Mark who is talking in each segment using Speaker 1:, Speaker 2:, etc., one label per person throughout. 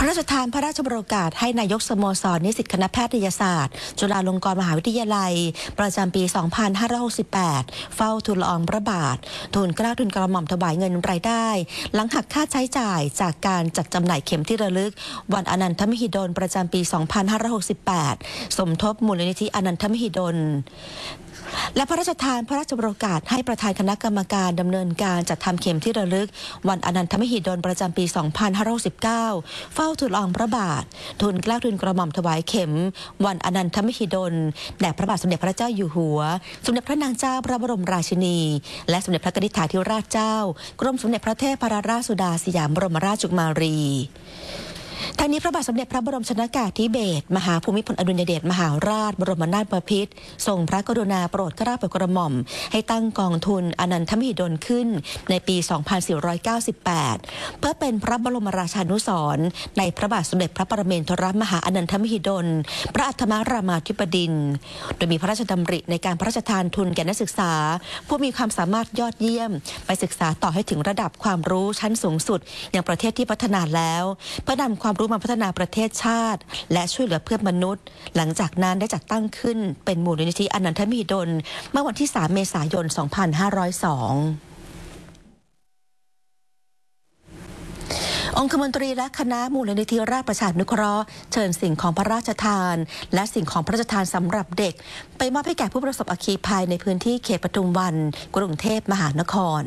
Speaker 1: ระราชทานพระราชโอกาสให้นายกสโมสรนิสิตคณะแพทยศาสตร์จุฬาลงกรณ์มหาวิทยาลัยประจำปี 2568 เฝ้าทูลละอองพระบาททูลเกล้าทูลกระหม่อมถวายเงินรายได้หลังหักค่าใช้จ่ายจากการจัดจำหน่ายเข็มที่ระลึกวันอนันทมหิดลประจำปี 2568 สมทบมูลนิธิอนันทมหิดลและพระราชทานพระราชโอกาสให้ประธานคณะกรรมการดำเนินการจัดทำเข็มที่ระลึกวันอนันทมหิดลประจำปี 2569 เฝ้าทูลละอองพระบาททูลเกล้าทูลกระหม่อมถวายเข็มวันอนันทมหิดลแด่พระบาทสมเด็จพระเจ้าอยู่หัวสมเด็จพระนางเจ้าพระบรมราชินีและสมเด็จพระนิธิธิราชเจ้ากรมสมเด็จพระเทพรัตนราชสุดาสยามบรมราชกุมารีทั้งนี้พระบาทสมเด็จพระบรมชนกาธิเบศรมหาภูมิพลอดุลยเดชมหาราชบรมนาถบพิตรทรงพระกรุณาโปรดเกล้าโปรดกระหม่อมให้ตั้งกองทุนอนันทมหิดลขึ้นในปี 2498 เพื่อเป็นพระบรมราชานุสรณ์ในพระบาทสมเด็จพระปรเมนทรมหาอนันทมหิดลพระอัฏฐมรามาธิบดินทร์โดยมีพระราชดำริในการพระราชทานทุนแก่นักศึกษาผู้มีความสามารถยอดเยี่ยมไปศึกษาต่อให้ถึงระดับความรู้ชั้นสูงสุดอย่างประเทศที่พัฒนาแล้วเพื่อนำความรู้มาพัฒนาประเทศชาติและช่วยเหลือเพื่อนมนุษย์หลังจากนั้นได้จัดตั้งขึ้นเป็นมูลนิธิอนันทมหิดลเมื่อวันที่ 3 เมษายน 2502 องคมนตรีและคณะมูลนิธิราชประชานุเคราะห์เชิญสิ่งของพระราชทานและสิ่งของพระราชทานสำหรับเด็กไปมอบให้แก่ผู้ประสบอัคคีภัยในพื้นที่เขตปทุมวันกรุงเทพมหานคร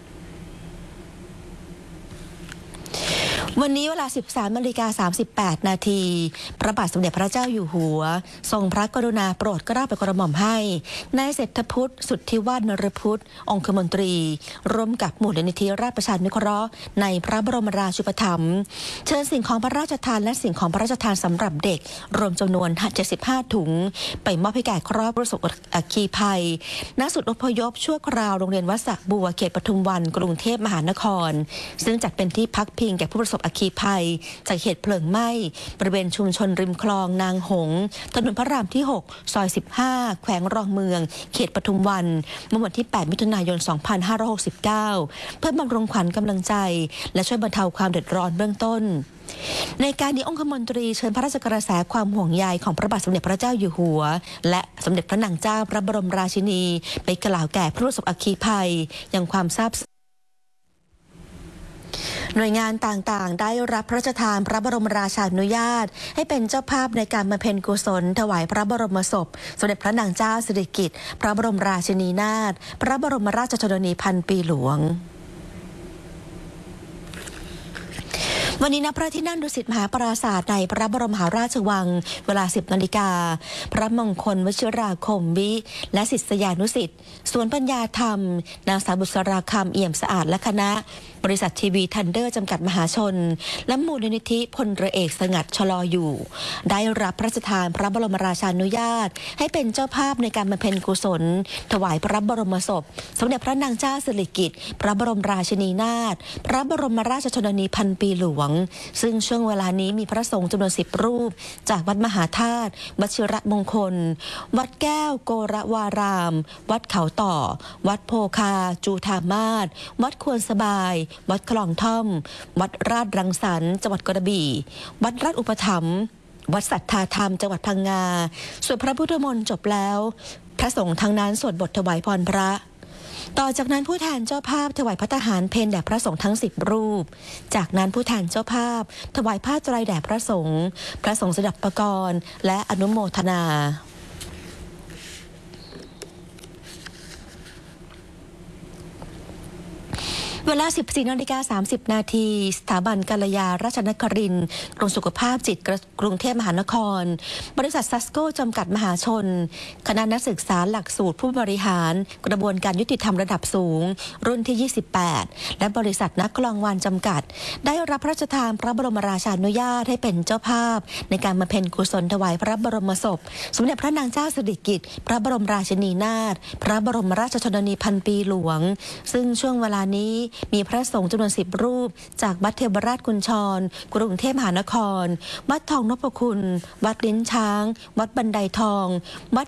Speaker 1: วันนี้เวลา 13:38 นาทีพระบาทสมเด็จพระเจ้าอยู่หัวทรงพระกรุณาโปรดเกล้าโปรดกระหม่อมให้นายเศรษฐพุทธสุทธิวาฒนรพุทธองคมนตรีร่วมกับมูลนิธิราชประชานุเคราะห์ในพระบรมราชูปถัมภ์เชิญสิ่งของพระราชทานและสิ่งของพระราชทานสำหรับเด็กรวมจำนวน75 ถุงไปมอบให้แก่ครอบครัวประสบอัคคีภัยณศูนย์อพยพชั่วคราวโรงเรียนวัดสระบัวเขตปทุมวันกรุงเทพมหานครซึ่งจัดเป็นที่พักพิงแก่ผู้ประสบอัคคีภัยจากเหตุเพลิงไหม้บริเวณชุมชนริมคลองนางหงส์ถนนพระรามที่ 6 ซอย 15 แขวงรองเมืองเขตปทุมวันเมื่อวันที่ 8 มิถุนายน 2569 เพื่อบำรุงขวัญกำลังใจและช่วยบรรเทาความเดือดร้อนเบื้องต้นในการนี้องคมนตรีเชิญพระราชกระแสความห่วงใยของพระบาทสมเด็จพระเจ้าอยู่หัวและสมเด็จพระนางเจ้าพระบรมราชินีไปกล่าวแก่ผู้ประสบอัคคีภัยอย่างความซาบหน่วยงานต่างๆได้รับพระราชทานพระบรมราชานุญาตให้เป็นเจ้าภาพในการบำเพ็ญกุศลถวายพระบรมศพสมเด็จพระนางเจ้าสิริกิติ์พระบรมราชินีนาถพระบรมราชชนนีพันปีหลวงวันนี้ณพระที่นั่งดุสิตมหาปราสาทในพระบรมมหาราชวังเวลา 10 นาฬิกาพระมงคลวชิราคมวิและศิษยานุศิษย์สวนปัญญาธรรมนางสาวบุษราคำเอี่ยมสะอาดและคณะบริษัททีวีทันเดอร์จำกัดมหาชนและมูลนิธิพลเรือเอกสงัดชลออยู่ได้รับพระราชทานพระบรมราชานุญาตให้เป็นเจ้าภาพในการบำเพ็ญกุศลถวายพระบรมศพสมเด็จพระนางเจ้าสิริกิติ์พระบรมราชินีนาถพระบรมราชชนนีพันปีหลวงซึ่งช่วงเวลานี้มีพระสงฆ์จำนวน10 รูปจากวัดมหาธาตุวชิระมงคลวัดแก้วโกรวารามวัดเขาต่อวัดโพคาจูธามาศวัดควรสบายวัดคลองท่อมวัดราชรังสรรค์จังหวัดกระบี่วัดราชอุปถัมภ์วัดสัทธาธรรมจังหวัดพังงาส่วนพระพุทธมนต์จบแล้วพระสงฆ์ทั้งนั้นสวดบทถวายพรพระต่อจากนั้นผู้แทนเจ้าภาพถวายพระทหารเพลแด่พระสงฆ์ทั้ง10 รูปจากนั้นผู้แทนเจ้าภาพถวายผ้าไตรแด่พระสงฆ์สดับปกรณ์และอนุโมทนาเวลา 14:30 นาทีสถาบันกัลยาราชนครินทร์กรมสุขภาพจิตกรุงเทพมหานครบริษัทซัสโก้จำกัดมหาชนคณะนักศึกษาหลักสูตรผู้บริหารกระบวนการยุติธรรมระดับสูงรุ่นที่ 28และบริษัทนักกลองวานจำกัดได้รับพระราชทานพระบรมราชานุญาตให้เป็นเจ้าภาพในการบำเพ็ญกุศลถวายพระบรมศพสมเด็จพระนางเจ้าสิริกิติ์พระบรมราชินีนาถพระบรมราชชนนีพันปีหลวงซึ่งช่วงเวลานี้มีพระสงฆ์จำนวน10 รูปจากวัดเทวราชกุญชรกรุงเทพมหานครวัดทองนพคุณวัดลิ้นช้างวัดบันไดทองวัด